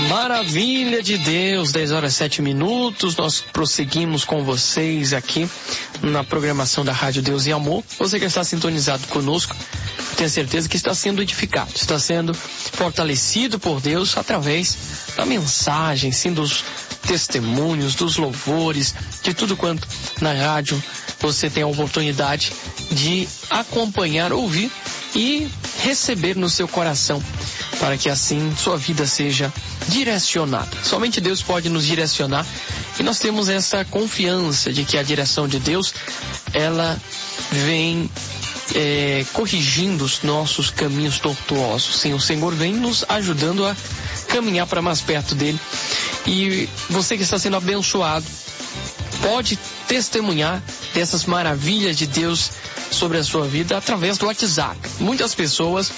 Maravilha de Deus, 10h07. Nós prosseguimos com vocês aqui na programação da Rádio Deus e Amor. Você que está sintonizado conosco, tenho certeza que está sendo edificado, está sendo fortalecido por Deus através da mensagem, sim, dos testemunhos, dos louvores, de tudo quanto na rádio você tem a oportunidade de acompanhar, ouvir e receber no seu coração, para que assim sua vida seja direcionada. Somente Deus pode nos direcionar e nós temos essa confiança de que a direção de Deus, ela vem corrigindo os nossos caminhos tortuosos. Sim, o Senhor vem nos ajudando a caminhar para mais perto dele. E você que está sendo abençoado pode testemunhar dessas maravilhas de Deus sobre a sua vida através do WhatsApp. Muitas pessoas